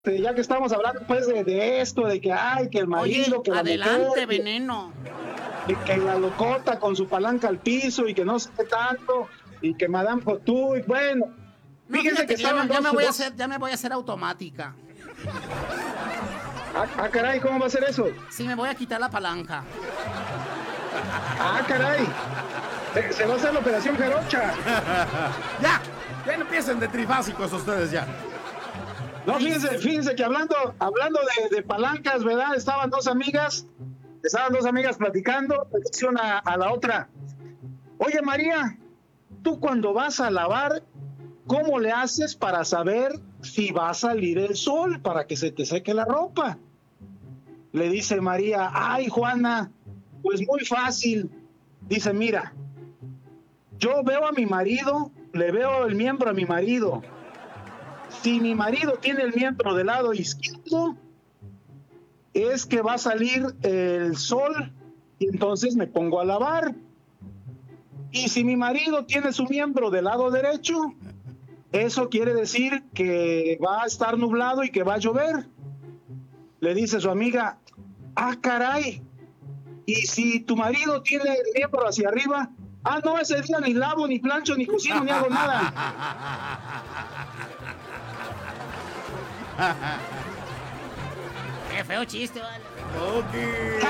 Ya que estamos hablando pues de esto, de que ay, que el marido, Oye, que la adelante, mujer, veneno. que la locota con su palanca al piso y que no sé qué tanto, y que Madame Cotú, y bueno, No, fíjense que fíjate que estaban ya me voy a dos. hacer automática. Caray, ¿cómo va a ser eso? Sí, me voy a quitar la palanca. Caray, se va a hacer la operación jarocha. Ya no empiecen de trifásicos ustedes ya. No, fíjense que hablando de palancas, ¿verdad? Estaban dos amigas platicando, le dice una a la otra: oye María, tú cuando vas a lavar, ¿cómo le haces para saber si va a salir el sol para que se te seque la ropa? Le dice María: ay Juana, pues muy fácil. Dice: mira, yo veo a mi marido, le veo el miembro a mi marido. Si mi marido tiene el miembro del lado izquierdo, es que va a salir el sol y entonces me pongo a lavar. Y si mi marido tiene su miembro del lado derecho, eso quiere decir que va a estar nublado y que va a llover. Le dice su amiga: caray, y si tu marido tiene el miembro hacia arriba, no, ese día ni lavo, ni plancho, ni cocino, ni hago nada. Qué feo chiste, vale. Ok.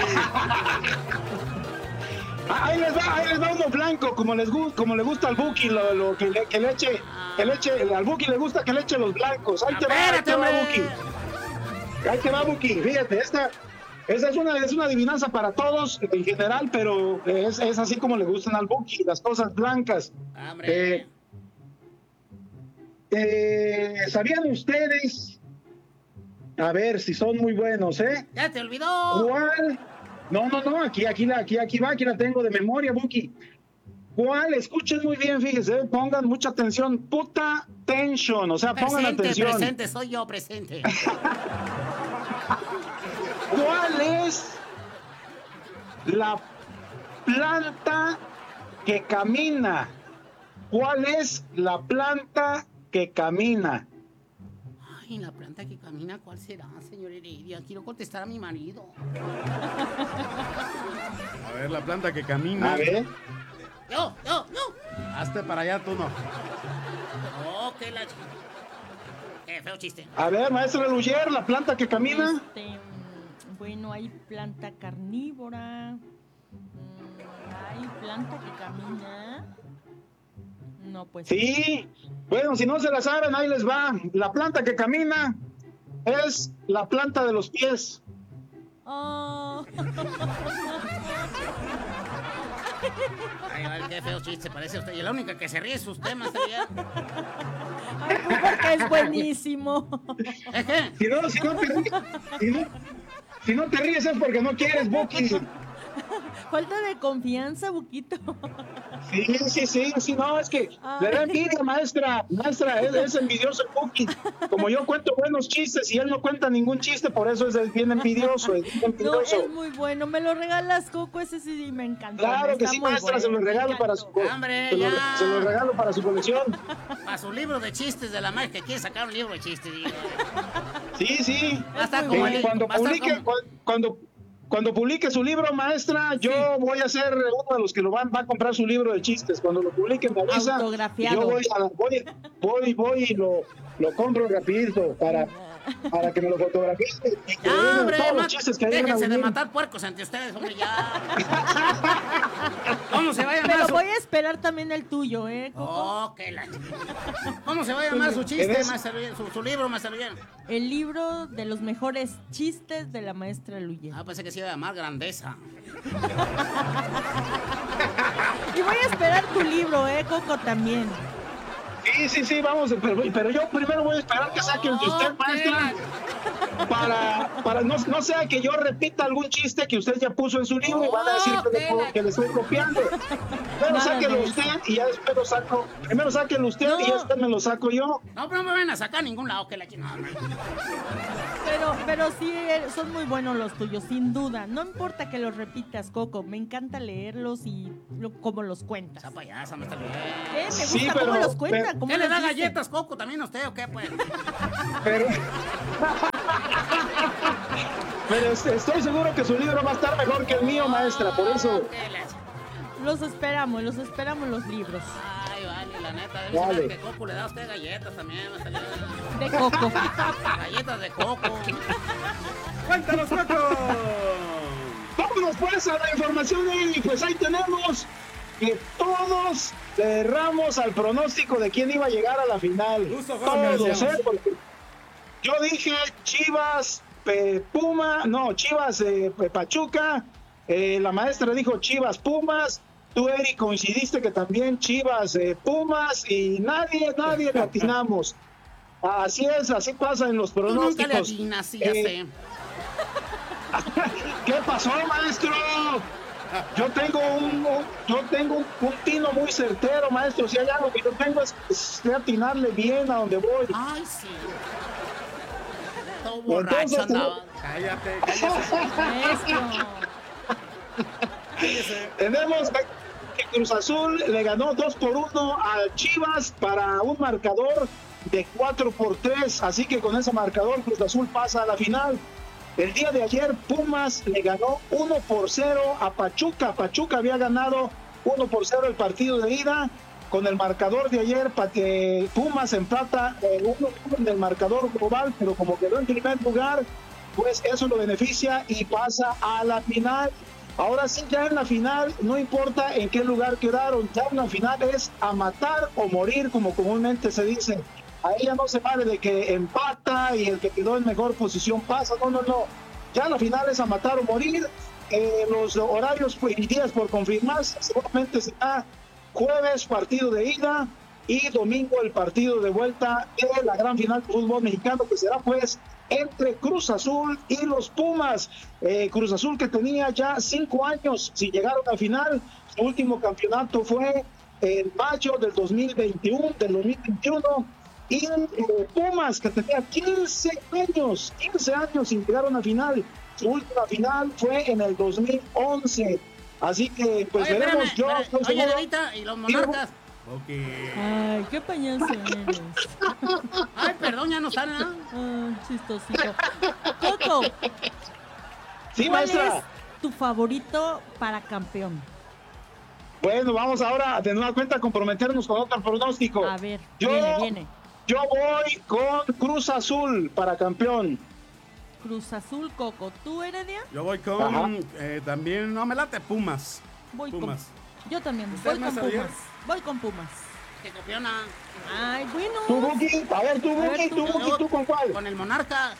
Ahí les va uno blanco, como le gusta al Buki, que le eche, al Buki le gusta que le eche los blancos. Ahí te va, Buki. Ahí te va, Buki. Fíjate, esta es una adivinanza para todos en general, pero es así como le gustan al Buki, las cosas blancas. ¿Sabían ustedes? A ver si son muy buenos, ¿eh? ¡Ya te olvidó! ¿Cuál? No, aquí la tengo de memoria, Buki. ¿Cuál? Escuchen muy bien, fíjense, pongan mucha atención, puta tension, o sea, pongan atención. Presente, soy yo, presente. ¿Cuál es la planta que camina? ¿Cuál es la planta que camina? Ay, la planta que camina, ¿cuál será, señor Heredia? Quiero contestar a mi marido. A ver, la planta que camina. A ver. Yo. Hazte para allá, tú no. Oh, qué feo chiste. A ver, maestra Luyer, la planta que camina. Bueno, hay planta carnívora. Hay planta que camina. No, pues. Sí. Bueno, si no se la saben, ahí les va. La planta que camina es la planta de los pies. Oh. Ay, vale, qué feo chiste, parece usted. Y la única que se ríe es usted, maestra. Ay, pues porque es buenísimo. Si no te ríes es porque no quieres, Buki. Falta de confianza, Buquito. Sí, no, es que le da envidia, maestra, es envidioso el Buki. Como yo cuento buenos chistes y él no cuenta ningún chiste, por eso es bien envidioso. No, es muy bueno, me lo regalas, Coco, ese sí me encantó. Claro que sí, maestra, se lo regalo para su se lo regalo para su colección. Para su libro de chistes de la maestra, que quiere sacar un libro de chistes. Sí. Hasta como Cuando publique su libro, maestra, yo voy a ser uno de los que va a comprar su libro de chistes. Cuando lo publique, me avisa. Autografiado. Yo voy y lo compro rapidito para que me lo fotografíe. Ya, hombre, déjense de matar puercos entre ustedes, hombre, ya. ¿Cómo se va a llamar? Pero voy a esperar también el tuyo, Coco. Oh, ¿Cómo se va a llamar su chiste, su libro, maestra Luyer? El libro de los mejores chistes de la maestra Luyer. Pensé que se iba a llamar Grandeza. Y voy a esperar tu libro, Coco, también. Sí, vamos, pero yo primero voy a esperar que saque el de usted, maestra, para no sea que yo repita algún chiste que usted ya puso en su libro y van a decir que le estoy copiando. Primero sáquelo usted y ya después lo saco. Primero sáquelo usted y ya después me lo saco yo. No, pero no me van a sacar a ningún lado que la chingada. Pero sí, son muy buenos los tuyos, sin duda. No importa que los repitas, Coco. Me encanta leerlos y cómo los cuentas. Esa payasa, no está bien. Me gusta Sí, cómo pero- los cuenta. Cómo ¿Qué le los da dice. galletas, Coco, también a usted o qué, pues? Pero, pero estoy seguro que su libro va a estar mejor que el mío, maestra, por eso. ¿Qué le hace? Los esperamos los libros. Ay, vale, la neta, debe Vale. ser que Coco le da a usted galletas también. Hasta De Coco. galletas de coco. ¡Cuéntanos, Coco! Vámonos pues a la información y pues ahí tenemos que todos le erramos al pronóstico de quién iba a llegar a la final. Justo fueron que Todos, decíamos. porque yo dije Chivas, Chivas, Pachuca, la maestra dijo Chivas, Pumas, tú, Eric, coincidiste que también Chivas, Pumas, y nadie le atinamos. Así es, así pasa en los Tú nunca le pronósticos. atinas, sí, ya Eh, sé. ¿Qué pasó, maestro? Yo tengo un tino muy certero, maestro. Si hay algo que yo tengo es de atinarle bien a donde voy. Ay, sí. Todo borracho Entonces, andaba. Cállate. Maestro. Tenemos que Cruz Azul le ganó 2-1 a Chivas para un marcador de 4-3. Así que con ese marcador Cruz Azul pasa a la final. El día de ayer Pumas le ganó 1-0 a Pachuca. Pachuca había ganado 1-0 el partido de ida. Con el marcador de ayer, Pumas empata 1-1 en el marcador global, pero como quedó en primer lugar, pues eso lo beneficia y pasa a la final. Ahora sí, ya en la final, no importa en qué lugar quedaron, ya en la final es a matar o morir, como comúnmente se dice. Ahí ya no se vale de que empata y el que quedó en mejor posición pasa, no. Ya la final es a matar o morir. Los horarios y días por confirmarse, seguramente será jueves partido de ida y domingo el partido de vuelta de la gran final de fútbol mexicano, que será pues entre Cruz Azul y los Pumas. Cruz Azul, que tenía ya 5 años sin llegar a la final. Su último campeonato fue en mayo del 2021, y Pumas, que tenía 15 años sin llegar a una final. Su última final fue en el 2011. Así que pues Oye, veremos. espérame. Oye, Levita, ¿y los monarcas? Ay, qué payaso eres. Ay, perdón, ya no están, ¿eh? Ay, chistosito. Coco, Sí, ¿cuál maestra. es tu favorito para campeón? Bueno, vamos ahora de nueva cuenta a comprometernos con otro pronóstico. A ver, Yo- viene. Yo voy con Cruz Azul para campeón. Cruz Azul, Coco. ¿Tú, Heredia? Yo voy Ajá. con también, no me late, Pumas. Voy Pumas. Yo también. ¿Usted, Voy con maestra Pumas. Díaz? Voy con Pumas. Que copiona. Ay, bueno. ¿Tú, Buki? A ver, tú, A ver, Buki, tú, tú, Buki, ¿tú con cuál? Con el monarca.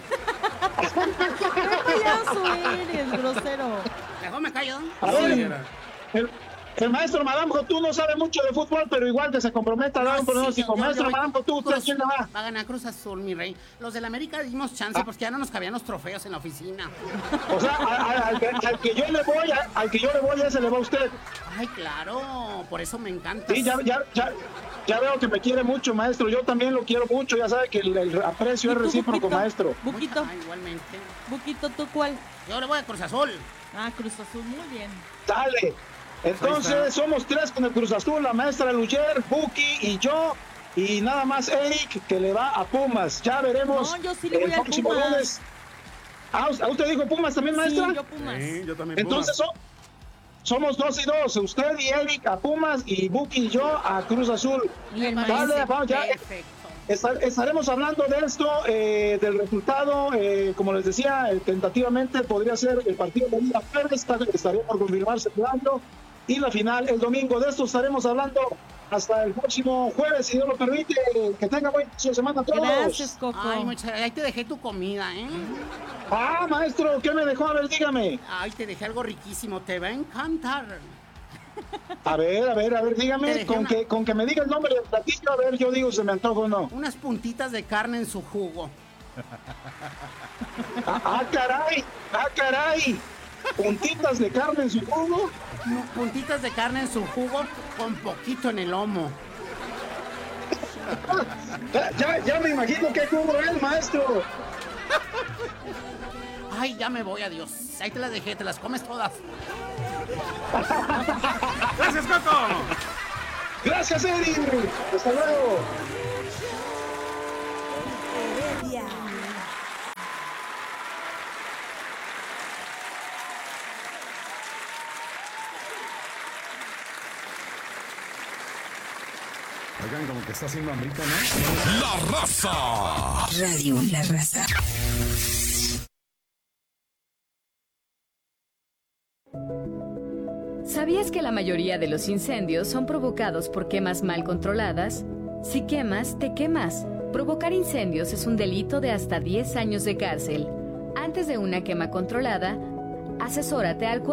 Qué payaso eres, grosero. Mejor me callo. A ver, el maestro Marambo, tú no sabes mucho de fútbol, pero igual que se comprometa a dar un pronóstico. Maestro Marambo, ¿usted a quién le va? Va a ganar Cruz Azul, mi rey. Los del América dimos chance porque ya no nos cabían los trofeos en la oficina. O sea, al que yo le voy, al que yo le voy, ese le va a usted. Ay, claro, por eso me encanta. Sí, ya veo que me quiere mucho, maestro. Yo también lo quiero mucho. Ya sabe que el aprecio es ¿Y tú, recíproco, Buquito? maestro. Buquito, Igualmente. Buquito, ¿tú cuál? Yo le voy a Cruz Azul. Ah, Cruz Azul, muy bien. Dale. Entonces somos 3 con el Cruz Azul, la maestra Luyer, Buki y yo. Y nada más Eric, que le va a Pumas. Ya veremos No, yo sí le voy el al próximo Pumas. lunes. ¿A usted dijo Pumas también, maestra? Sí, yo Pumas. Sí, yo también Entonces Pumas. somos 2 y 2. Usted y Eric a Pumas y Buki y yo a Cruz Azul. Y el Me Dale, parece vamos, ya. perfecto. Estaremos hablando de esto, del resultado, como les decía, tentativamente podría ser el partido de Liga Verde, estaría por confirmarse jugando, y la final el domingo. De esto estaremos hablando hasta el próximo jueves, si Dios lo permite. Que tenga buen inicio de semana a todos. Gracias, Coco. Ay, muchas gracias. Ahí te dejé tu comida, ¿eh? Ah, maestro, ¿qué me dejó? A ver, dígame. Ay, te dejé algo riquísimo. Te va a encantar. A ver, Te dígame, dejé con que me diga el nombre del platillo, a ver, yo digo si me antojo o no. Unas puntitas de carne en su jugo. Caray. Puntitas de carne en su jugo. Puntitas de carne en su jugo con poquito en el lomo. Ya me imagino qué jugo es, maestro. Ay, ya me voy, adiós. Ahí te las dejé, te las comes todas. ¡Gracias, Coco! Gracias, Eddie. Hasta luego. Oigan, como que está haciendo hambrita, ¿no? La Raza. Radio La Raza. ¿Sabías que la mayoría de los incendios son provocados por quemas mal controladas? Si quemas, te quemas. Provocar incendios es un delito de hasta 10 años de cárcel. Antes de una quema controlada, asesórate al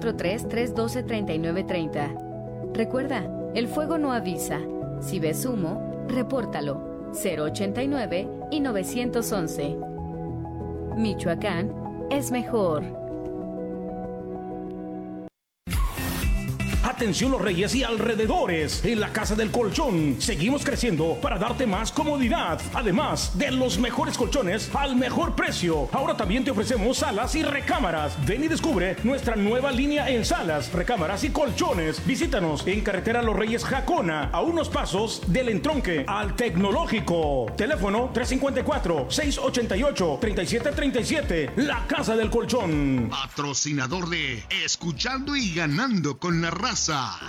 443-312-3930. Recuerda, el fuego no avisa. Si ves humo, repórtalo. 089 y 911. Michoacán es mejor. Atención los Reyes y alrededores. En la Casa del Colchón seguimos creciendo para darte más comodidad. Además de los mejores colchones al mejor precio. Ahora también te ofrecemos salas y recámaras. Ven y descubre nuestra nueva línea en salas, recámaras y colchones. Visítanos en Carretera Los Reyes Jacona, a unos pasos del entronque al Tecnológico. Teléfono 354-688-3737. La Casa del Colchón. Patrocinador de Escuchando y Ganando con la Raza.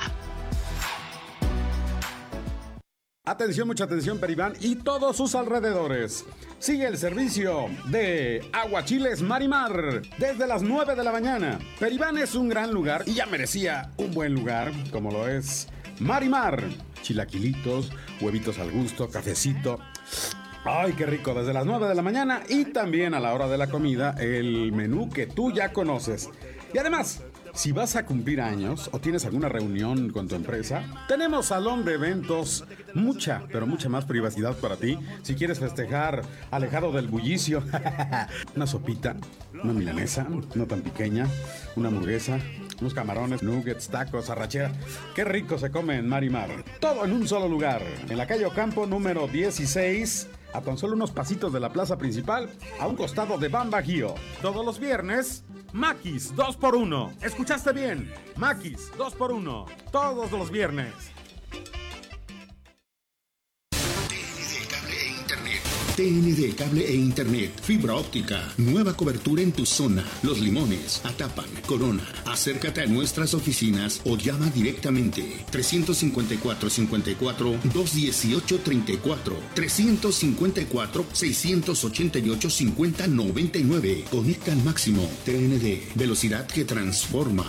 Atención, mucha atención, Peribán y todos sus alrededores. Sigue el servicio de Aguachiles Marimar desde las 9 de la mañana. Peribán es un gran lugar y ya merecía un buen lugar, como lo es Marimar. Chilaquilitos, huevitos al gusto, cafecito. ¡Ay, qué rico! Desde las 9 de la mañana y también a la hora de la comida, el menú que tú ya conoces. Y además, si vas a cumplir años o tienes alguna reunión con tu empresa, tenemos salón de eventos, mucha, pero mucha más privacidad para ti. Si quieres festejar alejado del bullicio, una sopita, una milanesa, no tan pequeña, una hamburguesa, unos camarones, nuggets, tacos, arrachera. ¡Qué rico se come en Marimar! Todo en un solo lugar, en la calle Ocampo número 16, a tan solo unos pasitos de la plaza principal, a un costado de Ban Bajío. Todos los viernes, Maquis 2x1. ¿Escuchaste bien? Maquis 2x1. Todos los viernes. TND Cable e Internet, fibra óptica, nueva cobertura en tu zona. Los Limones, Atapan, Corona. Acércate a nuestras oficinas o llama directamente 354-54-218-34, 354-688-5099. Conecta al máximo. TND, velocidad que transforma.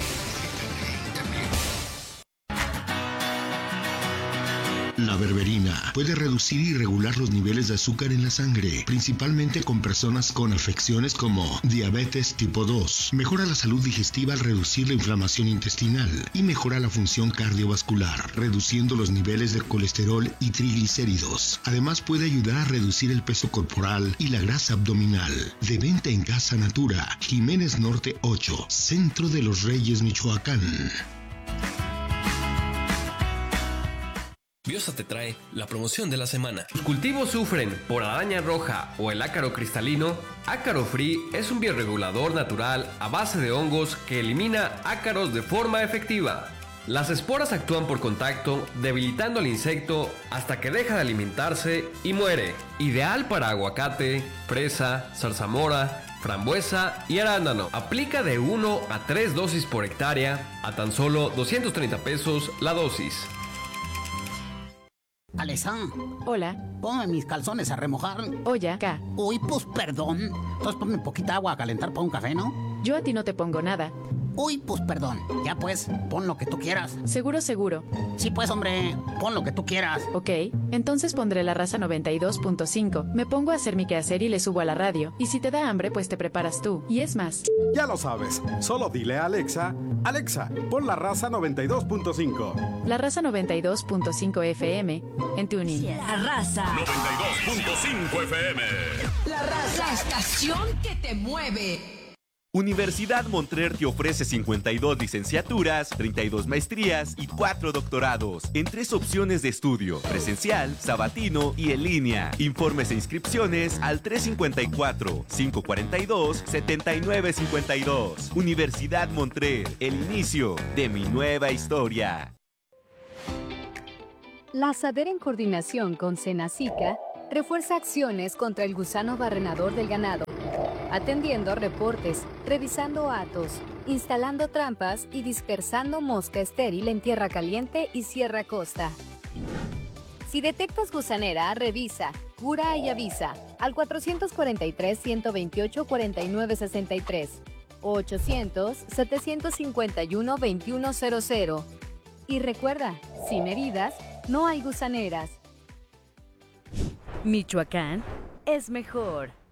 La berberina puede reducir y regular los niveles de azúcar en la sangre, principalmente con personas con afecciones como diabetes tipo 2. Mejora la salud digestiva al reducir la inflamación intestinal y mejora la función cardiovascular, reduciendo los niveles de colesterol y triglicéridos. Además puede ayudar a reducir el peso corporal y la grasa abdominal. De venta en Casa Natura, Jiménez Norte 8, Centro de los Reyes, Michoacán. Biosa te trae la promoción de la semana. Los cultivos sufren por araña roja o el ácaro cristalino. Ácaro Free es un bioregulador natural a base de hongos que elimina ácaros de forma efectiva. Las esporas actúan por contacto, debilitando al insecto hasta que deja de alimentarse y muere. Ideal para aguacate, fresa, zarzamora, frambuesa y arándano. Aplica de 1 a 3 dosis por hectárea a tan solo 230 pesos la dosis. Alesa. Hola. Ponme mis calzones a remojar. Oye, acá. Uy, pues perdón. Entonces ponme poquita agua a calentar para un café, ¿no? Yo a ti no te pongo nada. Uy, pues perdón. Ya pues, pon lo que tú quieras. Seguro. Sí, pues hombre, pon lo que tú quieras. Ok, entonces pondré La Raza 92.5. Me pongo a hacer mi quehacer y le subo a la radio. Y si te da hambre, pues te preparas tú. Y es más. Ya lo sabes, solo dile a Alexa, Alexa, pon La Raza 92.5. La Raza 92.5 FM en TuneIn. La Raza 92.5 FM. La Raza, la estación que te mueve. Universidad Montclair te ofrece 52 licenciaturas, 32 maestrías y 4 doctorados, en 3 opciones de estudio: presencial, sabatino y en línea. Informes e inscripciones al 354-542-7952. Universidad Montclair, el inicio de mi nueva historia. La SADER, en coordinación con Senacica, refuerza acciones contra el gusano barrenador del ganado, atendiendo reportes, revisando atos, instalando trampas y dispersando mosca estéril en tierra caliente y Sierra Costa. Si detectas gusanera, revisa, cura y avisa al 443-128-4963 o 800-751-2100. Y recuerda, sin heridas, no hay gusaneras. Michoacán es mejor.